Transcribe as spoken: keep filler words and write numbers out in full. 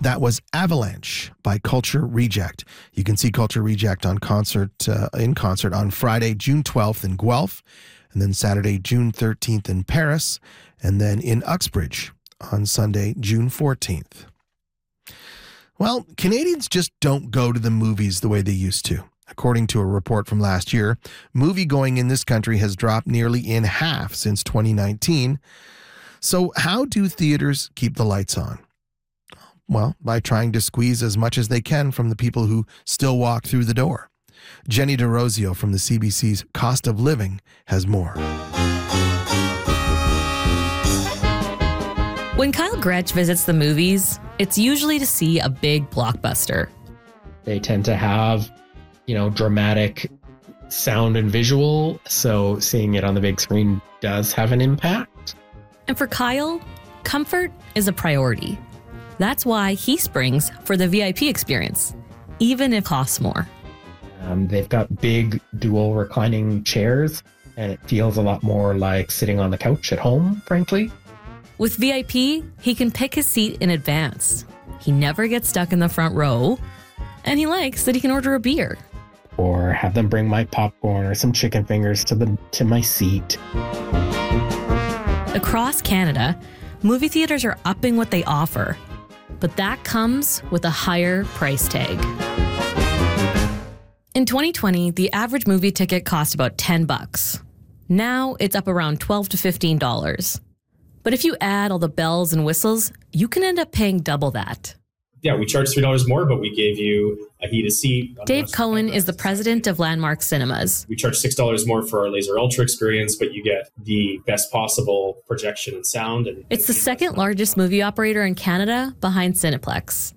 That was Avalanche by Culture Reject. You can see Culture Reject on concert uh, in concert on Friday, June twelfth in Guelph, and then Saturday, June thirteenth in Paris, and then in Uxbridge on Sunday, June fourteenth. Well, Canadians just don't go to the movies the way they used to. According to a report from last year, movie-going in this country has dropped nearly in half since twenty nineteen. So how do theaters keep the lights on? Well, by trying to squeeze as much as they can from the people who still walk through the door. Jenny DeRosio from the C B C's Cost of Living has more. When Kyle Gretsch visits the movies, it's usually to see a big blockbuster. They tend to have, you know, dramatic sound and visual, so seeing it on the big screen does have an impact. And for Kyle, comfort is a priority. That's why he springs for the V I P experience, even if it costs more. Um, they've got big dual reclining chairs, and it feels a lot more like sitting on the couch at home, frankly. With V I P, he can pick his seat in advance. He never gets stuck in the front row, and he likes that he can order a beer. Or have them bring my popcorn or some chicken fingers to the to my seat. Across Canada, movie theaters are upping what they offer, but that comes with a higher price tag. In twenty twenty, the average movie ticket cost about ten bucks. Now it's up around twelve to fifteen dollars. But if you add all the bells and whistles, you can end up paying double that. Yeah, we charged three dollars more, but we gave you a heated seat. Dave Cohen is the president of Landmark Cinemas. We charge six dollars more for our Laser Ultra experience, but you get the best possible projection and sound. And it's the second largest movie operator in Canada behind Cineplex.